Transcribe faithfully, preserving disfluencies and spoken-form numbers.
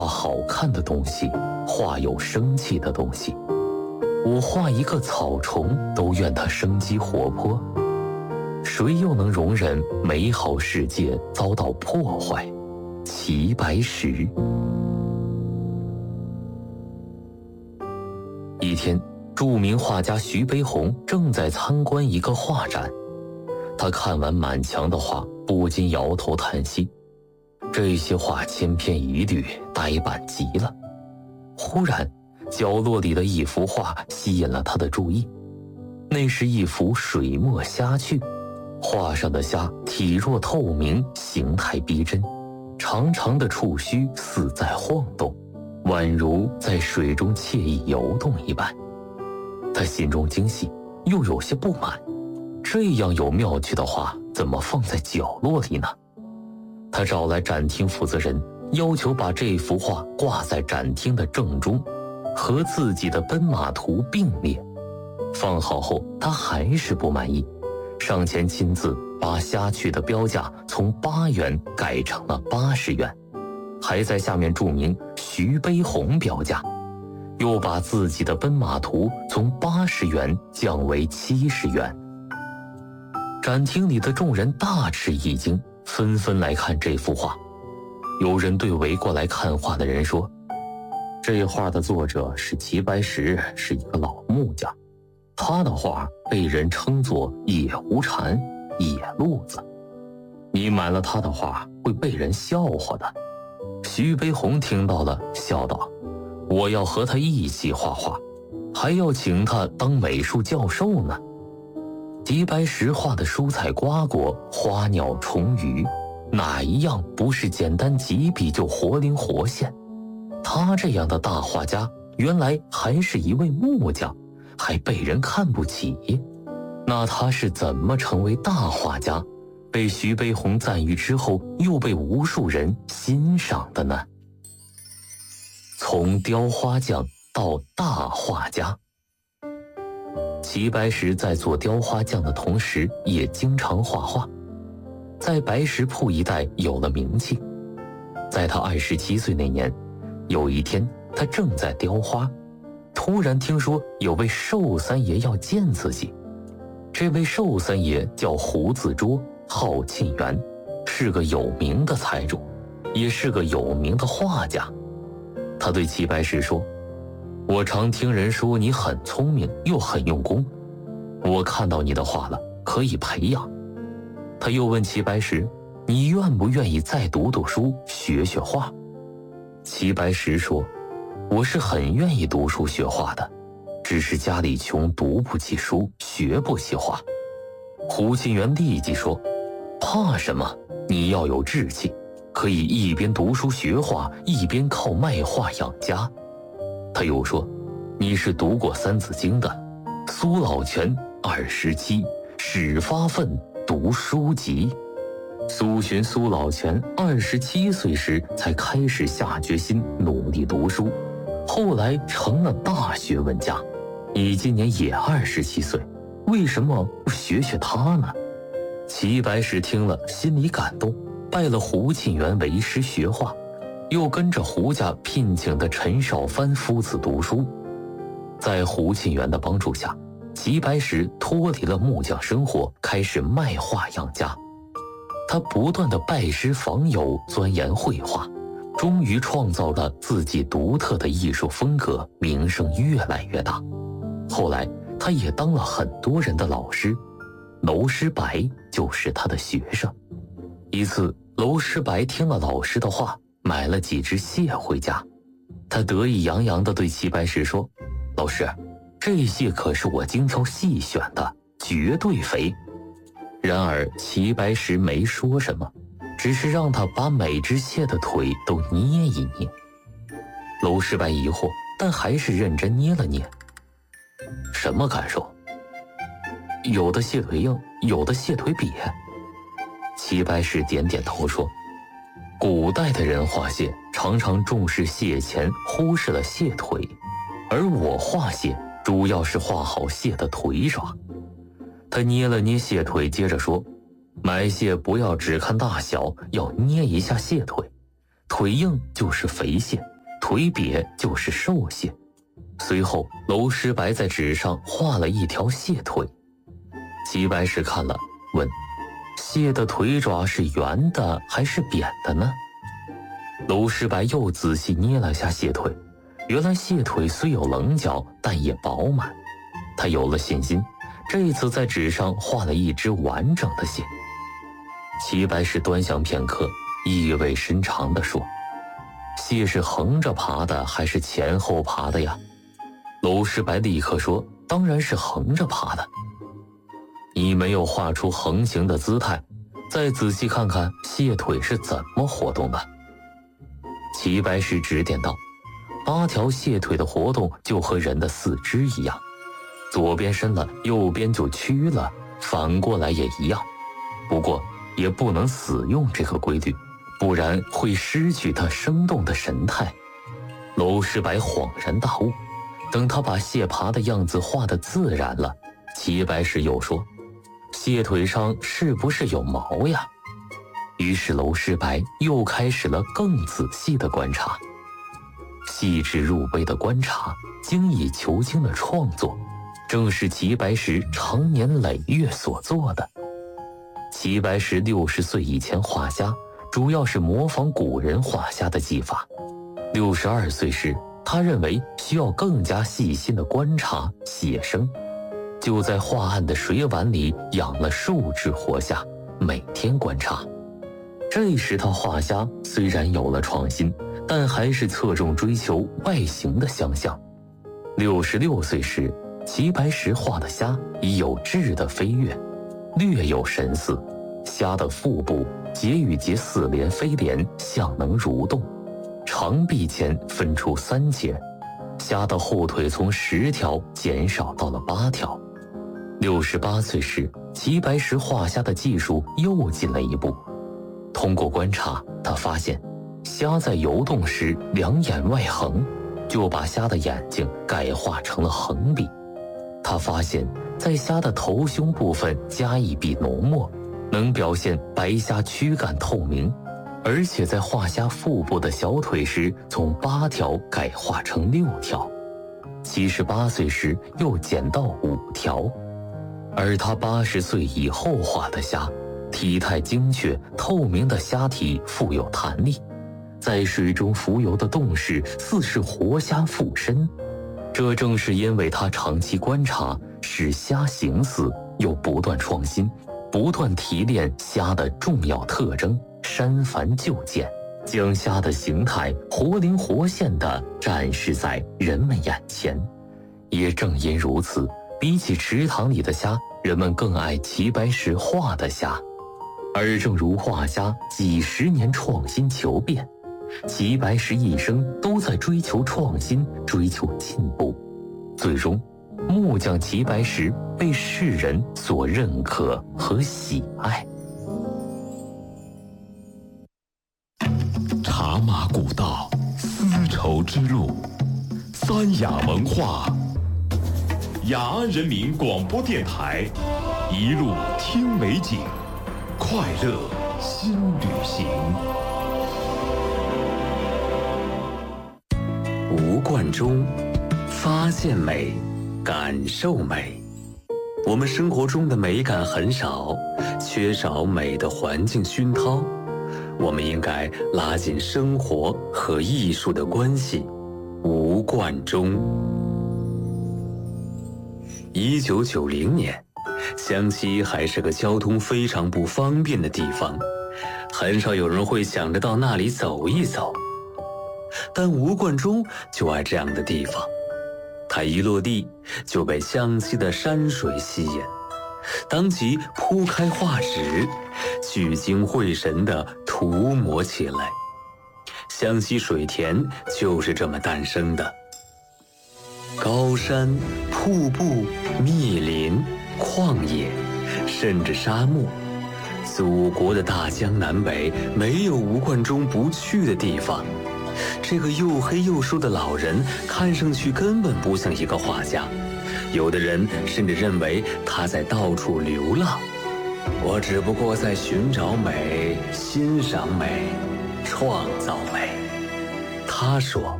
画好看的东西，画有生气的东西。我画一个草虫，都愿它生机活泼。谁又能容忍美好世界遭到破坏？齐白石。一天，著名画家徐悲鸿正在参观一个画展，他看完满墙的画，不禁摇头叹息。这些画千篇一律，呆板极了。忽然，角落里的一幅画吸引了他的注意，那是一幅水墨虾蛆。画上的虾体弱透明，形态逼真，长长的触须似在晃动，宛如在水中惬意游动一般。他心中惊喜，又有些不满，这样有妙趣的画怎么放在角落里呢？他找来展厅负责人，要求把这幅画挂在展厅的正中，和自己的奔马图并列。放好后，他还是不满意，上前亲自把虾蛆的标价从八元改成了八十元，还在下面注明徐悲鸿标价，又把自己的奔马图从八十元降为七十元。展厅里的众人大吃一惊，纷纷来看这幅画。有人对围过来看画的人说，这画的作者是齐白石，是一个老木匠，他的画被人称作野狐禅、野路子，你买了他的画会被人笑话的。徐悲鸿听到了，笑道，我要和他一起画画，还要请他当美术教授呢。齐白石画的蔬菜瓜果、花鸟虫鱼，哪一样不是简单几笔就活灵活现？他这样的大画家，原来还是一位木匠，还被人看不起。那他是怎么成为大画家，被徐悲鸿赞誉之后，又被无数人欣赏的呢？从雕花匠到大画家。齐白石在做雕花匠的同时，也经常画画，在白石铺一带有了名气。在他二十七岁那年，有一天他正在雕花，突然听说有位寿三爷要见自己。这位寿三爷叫胡自捉，号沁园，是个有名的财主，也是个有名的画家。他对齐白石说，我常听人说你很聪明又很用功，我看到你的画了，可以培养。他又问齐白石，你愿不愿意再读读书，学学画？齐白石说，我是很愿意读书学画的，只是家里穷，读不起书，学不起画。胡沁园立即说，怕什么？你要有志气，可以一边读书学画，一边靠卖画养家。他又说，你是读过三字经的，苏老泉二十七，始发愤读书籍。苏洵苏老泉二十七岁时才开始下决心努力读书，后来成了大学问家。你今年也二十七岁，为什么不学学他呢？齐白石听了心里感动，拜了胡沁园为师学画，又跟着胡家聘请的陈少藩夫子读书。在胡沁园的帮助下，齐白石脱离了木匠生活，开始卖画养家。他不断地拜师访友，钻研绘画，终于创造了自己独特的艺术风格，名声越来越大。后来他也当了很多人的老师，娄师白就是他的学生。一次，娄师白听了老师的话，买了几只蟹回家。他得意洋洋地对齐白石说，老师，这蟹可是我精挑细选的，绝对肥。然而齐白石没说什么，只是让他把每只蟹的腿都捏一捏。娄师白疑惑，但还是认真捏了捏。什么感受？有的蟹腿硬，有的蟹腿瘪。齐白石点点头说，古代的人画蟹常常重视蟹钳，忽视了蟹腿，而我画蟹主要是画好蟹的腿爪。他捏了捏蟹腿，接着说，买蟹不要只看大小，要捏一下蟹腿，腿硬就是肥蟹， 腿瘪就是瘦蟹。随后，娄师白在纸上画了一条蟹腿。齐白石看了，问：蟹的腿爪是圆的还是扁的呢？娄师白又仔细捏了下蟹腿，原来蟹腿虽有棱角，但也饱满。他有了信心，这次在纸上画了一只完整的蟹。齐白石端详片刻，意味深长地说：蟹是横着爬的还是前后爬的呀？娄师白立刻说：当然是横着爬的。你没有画出横行的姿态，再仔细看看蟹腿是怎么活动的。齐白石指点道：八条蟹腿的活动就和人的四肢一样，左边伸了，右边就屈了，反过来也一样。不过也不能死用这个规律，不然会失去它生动的神态。娄师白恍然大悟，等他把蟹爬的样子画得自然了，齐白石又说：蟹腿上是不是有毛呀？于是娄师白又开始了更仔细的观察。细致入微的观察，精益求精的创作，正是齐白石长年累月所做的。齐白石六十岁以前画虾，主要是模仿古人画虾的技法。六十二岁时，他认为需要更加细心的观察写生，就在画案的水碗里养了数只活虾，每天观察。这时他画虾虽然有了创新，但还是侧重追求外形的相像。六十六岁时，齐白石画的虾已有质的飞跃，略有神似。虾的腹部节与节四连飞连，像能蠕动，长臂前分出三节，虾的后腿从十条减少到了八条。六十八岁时，齐白石画虾的技术又进了一步。通过观察，他发现虾在游动时两眼外横，就把虾的眼睛改画成了横笔。他发现在虾的头胸部分加一笔浓墨，能表现白虾躯干透明，而且在画虾腹部的小腿时，从八条改画成六条。七十八岁时又减到五条。而他八十岁以后画的虾，体态精确，透明的虾体富有弹力，在水中浮游的动势似是活虾附身。这正是因为他长期观察，使虾形似，又不断创新，不断提炼虾的重要特征，删繁就简，将虾的形态活灵活现地展示在人们眼前。也正因如此，比起池塘里的虾，人们更爱齐白石画的虾。而正如画虾几十年创新求变，齐白石一生都在追求创新，追求进步。最终，木匠齐白石被世人所认可和喜爱。 茶马古道，丝绸之路，三雅文化，雅安人民广播电台，一路听美景，快乐新旅行。 吴冠中，发现美，感受美。我们生活中的美感很少，缺少美的环境熏陶。我们应该拉近生活和艺术的关系。吴冠中。一九九零年，湘西还是个交通非常不方便的地方，很少有人会想着到那里走一走。但吴冠中就爱这样的地方，他一落地就被湘西的山水吸引，当即铺开画纸，聚精会神地涂抹起来。湘西水田就是这么诞生的。高山、瀑布、密林、旷野，甚至沙漠，祖国的大江南北，没有吴冠中不去的地方。这个又黑又瘦的老人看上去根本不像一个画家，有的人甚至认为他在到处流浪。我只不过在寻找美，欣赏美，创造美。他说，